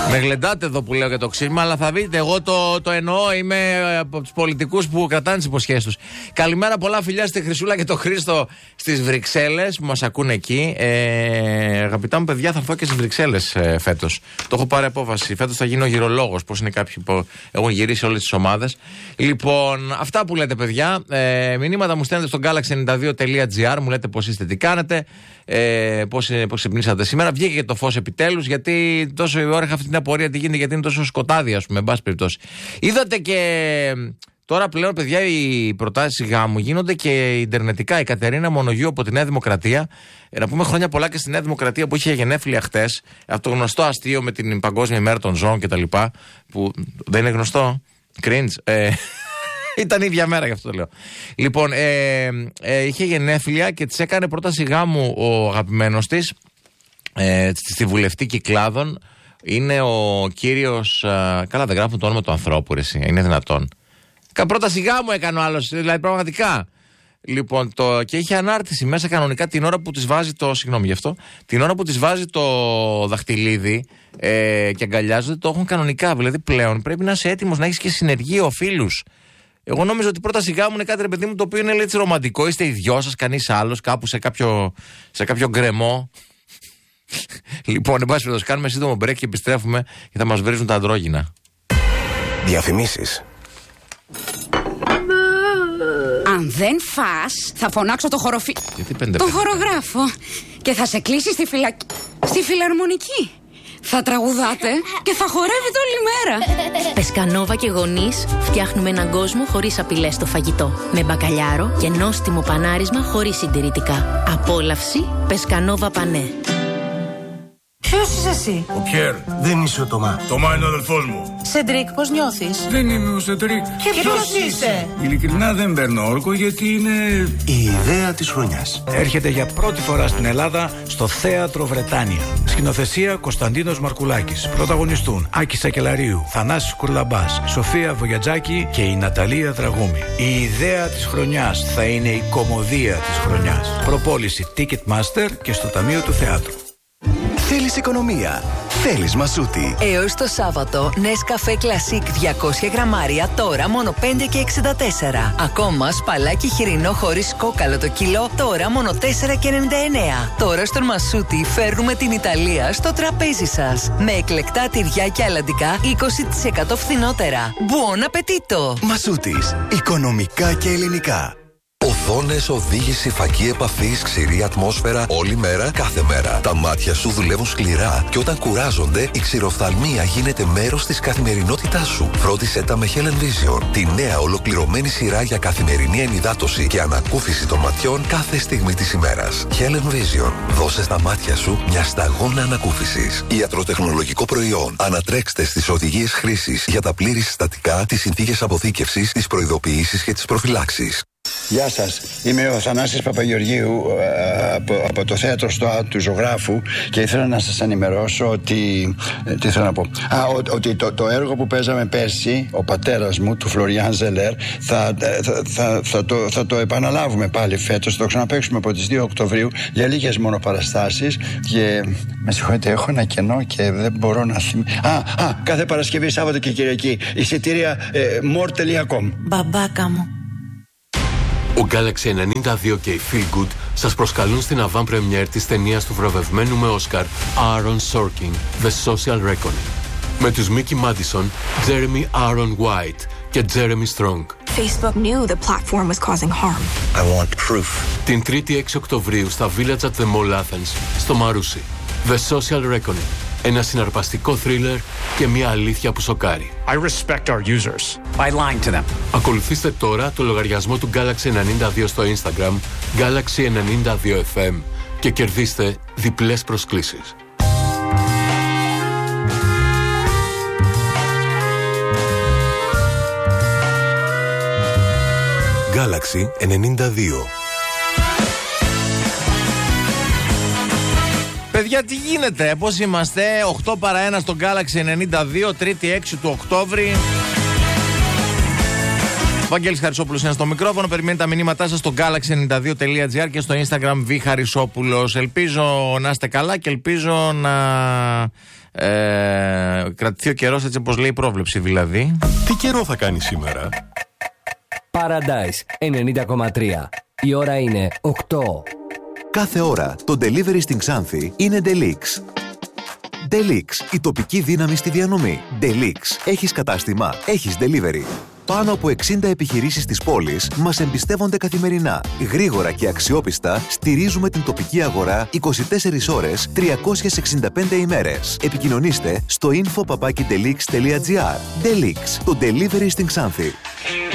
Με γλεντάτε εδώ που λέω για το ξύσμα, αλλά θα δείτε, εγώ το εννοώ. Είμαι από τους πολιτικούς που κρατάνε τις υποσχέσεις τους. Καλημέρα, πολλά φιλιά στη Χρυσούλα και το Χρήστο στις Βρυξέλλες που μας ακούν εκεί. Αγαπητά μου παιδιά, θα έρθω και στις Βρυξέλλες φέτος. Το έχω πάρει απόφαση. Φέτος θα γίνω γυρολόγος. Πώς είναι κάποιοι που έχουν γυρίσει όλες τις ομάδες. Λοιπόν, αυτά που λέτε, παιδιά. Μηνύματα μου στέλνετε στο galaxy92.gr. Μου λέτε πώς είστε, τι κάνετε. Πώς ξυπνήσατε σήμερα. Βγήκε και το φως επιτέλους, γιατί τόσο η ώρα είχα αυτή την απορία τι γίνεται, γιατί είναι τόσο σκοτάδι, ας πούμε, εν πάση περιπτώσει. Είδατε και τώρα πλέον, παιδιά, οι προτάσεις γάμου γίνονται και ιντερνετικά. Η Κατερίνα Μονογιού από τη Νέα Δημοκρατία. Να πούμε χρόνια πολλά και στη Νέα Δημοκρατία που είχε γενέθλια χτες. Αυτό το γνωστό αστείο με την Παγκόσμια ημέρα των ζώων κτλ. Που δεν είναι γνωστό. Cringe. Ήταν η ίδια μέρα, γι' αυτό το λέω. Λοιπόν, είχε γενέθλια και της έκανε πρόταση γάμου ο αγαπημένος της στη βουλευτή Κυκλάδων. Είναι ο κύριος. Καλά, δεν γράφουν το όνομα του ανθρώπου, ρε εσύ. Είναι δυνατόν. Πρόταση γάμου έκανε ο άλλος, δηλαδή πραγματικά. Λοιπόν, και είχε ανάρτηση μέσα κανονικά την ώρα που της βάζει το. Συγγνώμη γι' αυτό. Την ώρα που της βάζει το δαχτυλίδι και αγκαλιάζονται, το έχουν κανονικά. Δηλαδή πλέον πρέπει να είσαι έτοιμος να έχεις και συνεργείο, φίλους. Εγώ νόμιζα ότι η πρόταση γάμου είναι κάτι, ρε παιδί μου, το οποίο είναι έτσι ρομαντικό. Είστε οι δυο σας, κανείς άλλος, κάπου σε κάποιο γκρεμό. Λοιπόν, εν πάση περιπτώσει, κάνουμε σύντομο break και επιστρέφουμε και θα μας βρίζουν τα αντρόγυνα. Διαφημίσεις. Αν δεν φας, θα φωνάξω το τον χορογράφο και θα σε κλείσει στη φιλαρμονική. Θα τραγουδάτε και θα χορεύετε όλη μέρα. Πεσκανόβα και γονείς φτιάχνουμε έναν κόσμο χωρίς απειλές στο φαγητό. Με μπακαλιάρο και νόστιμο πανάρισμα χωρίς συντηρητικά. Απόλαυση Πεσκανόβα Πανέ. Ποιος είσαι εσύ? Ο Πιέρ. Δεν είσαι ο Τωμά. Τωμά είναι ο αδελφός μου. Σεντρίκ, πώς νιώθεις? Δεν είμαι ο Σεντρίκ. Και ποιος είσαι? Ειλικρινά δεν παίρνω όρκο γιατί είναι... Η ιδέα της χρονιάς. Έρχεται για πρώτη φορά στην Ελλάδα στο Θέατρο Βρετάνια. Σκηνοθεσία Κωνσταντίνος Μαρκουλάκης. Πρωταγωνιστούν Άκη Σακελαρίου, Θανάσης Κουρλαμπάς, Σοφία Βογιατζάκη και η Ναταλία Δραγούμη. Η ιδέα της χρονιάς θα είναι η κωμωδία της χρονιάς. Προπόληση Ticketmaster και στο Ταμείο του Θεάτρου. Θέλεις οικονομία? Θέλεις Μασούτη. Έως το Σάββατο, Nescafé Classic 200 γραμμάρια τώρα μόνο 5,64. Ακόμα σπαλάκι χοιρινό χωρίς κόκαλο το κιλό τώρα μόνο 4,99. Τώρα στον Μασούτη φέρνουμε την Ιταλία στο τραπέζι σας. Με εκλεκτά τυριά και αλαντικά 20% φθηνότερα. Buon appetito! Μασούτης. Οικονομικά και ελληνικά. Οθόνες, οδήγηση, φακή επαφής, ξηρή ατμόσφαιρα, όλη μέρα, κάθε μέρα. Τα μάτια σου δουλεύουν σκληρά και όταν κουράζονται, η ξηροφθαλμία γίνεται μέρος της καθημερινότητάς σου. Φρόντισέ τα με Helen Vision, τη νέα ολοκληρωμένη σειρά για καθημερινή ενυδάτωση και ανακούφιση των ματιών κάθε στιγμή της ημέρας. Helen Vision, δώσε στα μάτια σου μια σταγόνα ανακούφισης. Ιατροτεχνολογικό προϊόν. Ανατρέξτε στις οδηγίες χρήσης για τα πλήρη συστατικά, τις συνθήκες αποθήκευσης, τις προειδοποιήσεις και τις προφυλάξεις. Γεια σας, είμαι ο Θανάσης Παπαγεωργίου από το θέατρο στο του Ζωγράφου και ήθελα να σας ενημερώσω ότι, τι θέλω να πω, ότι το έργο που παίζαμε πέρσι, ο πατέρας μου, του Φλωριάν Ζελέρ, θα το επαναλάβουμε πάλι φέτος, θα το ξαναπαίξουμε από τις 2 Οκτωβρίου για λίγες μόνο παραστάσεις και με συγχωρείτε, έχω ένα κενό και δεν μπορώ να θυμηθώ. Κάθε Παρασκευή, Σάββατο και Κυριακή, εισιτήρια more.com. Μπαμπάκα μου. Ο Galaxy 92 και η Feel Good σας προσκαλούν στην avant-première της ταινίας του βραβευμένου με Όσκαρ Aaron Sorkin, The Social Reckoning. Με τους Mickey Madison, Jeremy Aaron White και Jeremy Strong. Facebook knew the platform was causing harm. I want proof. Την 3η 6 Οκτωβρίου στα Village at the Mall Athens, στο Μαρούσι. The Social Reckoning. Ένα συναρπαστικό θρίλερ και μια αλήθεια που σοκάρει. I respect our users by lying to them. Ακολουθήστε τώρα το λογαριασμό του Galaxy 92 στο Instagram, Galaxy 92 FM και κερδίστε διπλές προσκλήσεις. Galaxy 92. Παιδιά, τι γίνεται, πώς είμαστε? 8 παρά 1 στο Galaxy 92, 3η 6 του Οκτώβρη. Βαγγέλης Χαρισόπουλος είναι στο μικρόφωνο. Περιμένει τα μηνύματά σας στο galaxy92.gr και στο Instagram Χαρισόπουλος. Ελπίζω να είστε καλά και ελπίζω να κρατηθεί ο καιρός έτσι όπως λέει η πρόβλεψη δηλαδή. Τι καιρό θα κάνει σήμερα? Paradise 90,3. Η ώρα είναι 8. Κάθε ώρα το delivery στην Ξάνθη είναι Delix. Delix, η τοπική δύναμη στη διανομή. Delix, έχεις κατάστημα, έχεις delivery. Πάνω από 60 επιχειρήσεις της πόλης μας εμπιστεύονται καθημερινά. Γρήγορα και αξιόπιστα στηρίζουμε την τοπική αγορά 24 ώρες, 365 ημέρες. Επικοινωνήστε στο info@delix.gr. Delix, το delivery στην Ξάνθη.